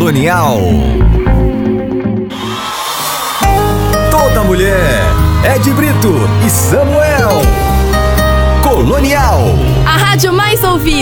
Colonial. Toda mulher é de Brito e Samuel. Colonial. A rádio mais ouvida.